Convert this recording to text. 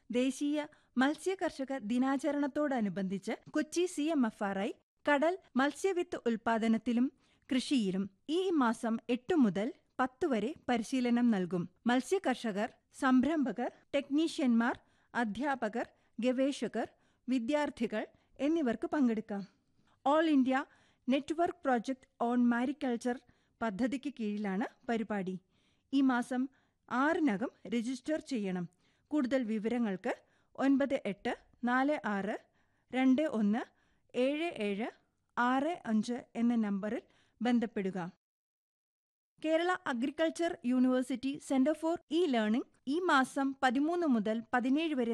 ദേശീയ മത്സ്യകർഷക ദിനാചരണത്തോടനുബന്ധിച്ച് കൊച്ചി CMFRI കടൽ മത്സ്യവിത്ത് ഉൽപാദനത്തിലും കൃഷിയിലും ഈ മാസം 8 മുതൽ 10 വരെ പരിശീലനം നൽകും. മത്സ്യകർഷകർ, സംരംഭകർ, ടെക്നീഷ്യന്മാർ, അധ്യാപകർ, ഗവേഷകർ, വിദ്യാർത്ഥികൾ എന്നിവർക്ക് പങ്കെടുക്കാം. All India network project on mariculture പദ്ധതിക്ക് കീഴിലാണ് പരിപാടി. ഈ മാസം 6 രജിസ്റ്റർ ചെയ്യണം. കൂടുതൽ വിവരങ്ങൾക്ക് 9846217765 എന്ന നമ്പറിൽ ബന്ധപ്പെടുക. Kerala agriculture university centre for E-learning ഈ മാസം 13 മുതൽ 17 വരെ